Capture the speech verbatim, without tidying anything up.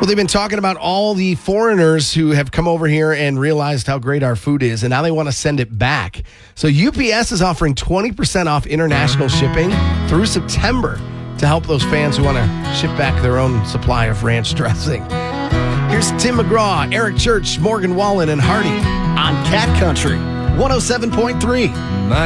Well, they've been talking about all the foreigners who have come over here and realized how great our food is, and now they want to send it back. So U P S is offering twenty percent off international shipping through September to help those fans who want to ship back their own supply of ranch dressing. Here's Tim McGraw, Eric Church, Morgan Wallen, and Hardy on Cat Country one oh seven point three.